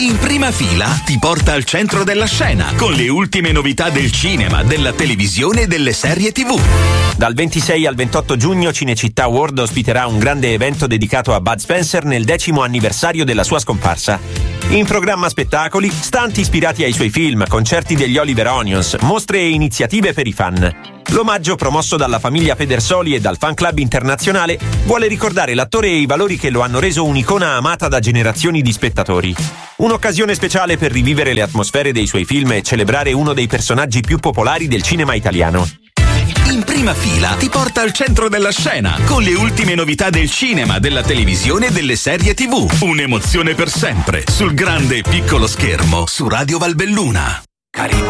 In prima fila ti porta al centro della scena con le ultime novità del cinema, della televisione e delle serie TV. Dal 26 al 28 giugno Cinecittà World ospiterà un grande evento dedicato a Bud Spencer nel 10° anniversario della sua scomparsa. In programma spettacoli, stunt ispirati ai suoi film, concerti degli Oliver Onions, mostre e iniziative per i fan. L'omaggio promosso dalla famiglia Pedersoli e dal Fan Club Internazionale vuole ricordare l'attore e i valori che lo hanno reso un'icona amata da generazioni di spettatori. Un'occasione speciale per rivivere le atmosfere dei suoi film e celebrare uno dei personaggi più popolari del cinema italiano. In prima fila ti porta al centro della scena con le ultime novità del cinema, della televisione e delle serie TV. Un'emozione per sempre sul grande e piccolo schermo su Radio Valbelluna. Karibu